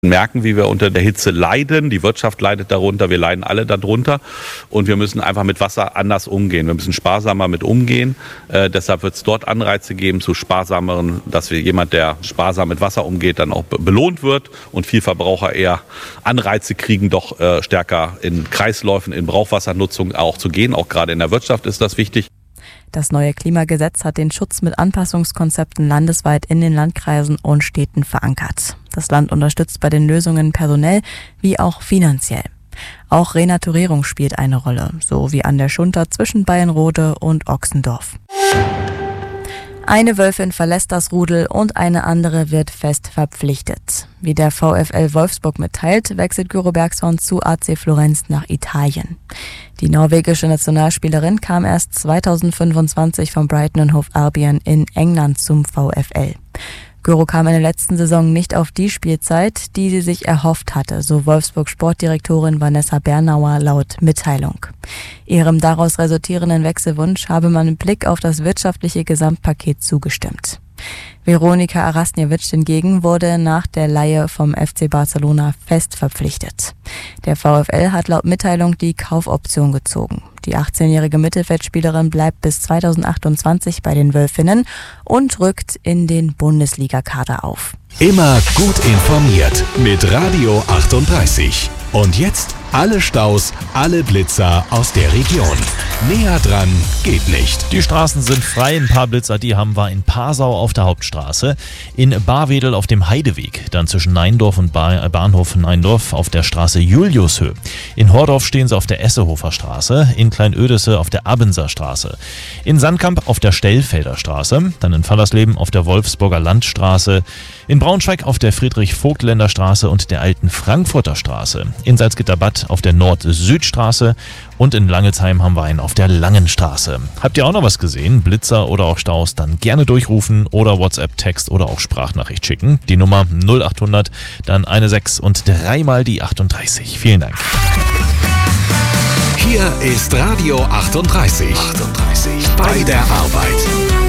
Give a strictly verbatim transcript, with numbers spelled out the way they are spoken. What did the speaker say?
merken, wie wir unter der Hitze leiden. Die Wirtschaft leidet darunter, wir leiden alle darunter und wir müssen einfach mit Wasser anders umgehen. Wir müssen sparsamer mit umgehen. Äh, deshalb wird es dort Anreize geben zu sparsameren, dass wir jemand, der sparsam mit Wasser umgeht, dann auch be- belohnt wird und viel Verbraucher eher Anreize kriegen, doch äh, stärker in Kreisläufen, in Brauchwassernutzung auch zu gehen. Auch gerade in der Wirtschaft ist das wichtig. Das neue Klimagesetz hat den Schutz mit Anpassungskonzepten landesweit in den Landkreisen und Städten verankert. Das Land unterstützt bei den Lösungen personell wie auch finanziell. Auch Renaturierung spielt eine Rolle, so wie an der Schunter zwischen Bayernrode und Ochsendorf. Eine Wölfin verlässt das Rudel und eine andere wird fest verpflichtet. Wie der VfL Wolfsburg mitteilt, wechselt Gyro Bergson zu A C Florenz nach Italien. Die norwegische Nationalspielerin kam erst zweitausendfünfundzwanzig von Brighton and Hove Albion in England zum VfL. Gyro kam in der letzten Saison nicht auf die Spielzeit, die sie sich erhofft hatte, so Wolfsburg Sportdirektorin Vanessa Bernauer laut Mitteilung. Ihrem daraus resultierenden Wechselwunsch habe man mit Blick auf das wirtschaftliche Gesamtpaket zugestimmt. Veronika Arasnjevic hingegen wurde nach der Leihe vom F C Barcelona fest verpflichtet. Der VfL hat laut Mitteilung die Kaufoption gezogen. Die achtzehnjährige Mittelfeldspielerin bleibt bis zweitausendachtundzwanzig bei den Wölfinnen und rückt in den Bundesligakader auf. Immer gut informiert mit Radio achtunddreißig. Und jetzt alle Staus, alle Blitzer aus der Region. Näher dran geht nicht. Die Straßen sind frei. Ein paar Blitzer, die haben wir in Passau auf der Hauptstraße, in Barwedel auf dem Heideweg, dann zwischen Neindorf und ba- Bahnhof Neindorf auf der Straße Juliushöhe. In Hordorf stehen sie auf der Essehofer Straße, in Kleinödesse auf der Abenser Straße, in Sandkamp auf der Stellfelder Straße, dann in Fallersleben auf der Wolfsburger Landstraße, in Braunschweig auf der Friedrich-Vogtländer Straße und der alten Frankfurter Straße, in Salzgitter-Bad auf der Nord-Süd-Straße und in Langelsheim haben wir einen auf der Langen Straße. Habt ihr auch noch was gesehen? Blitzer oder auch Staus? Dann gerne durchrufen oder WhatsApp-Text oder auch Sprachnachricht schicken. Die Nummer null achthundert, dann eine sechs und dreimal die achtunddreißig. Vielen Dank. Hier ist Radio achtunddreißig. achtunddreißig. Bei der Arbeit.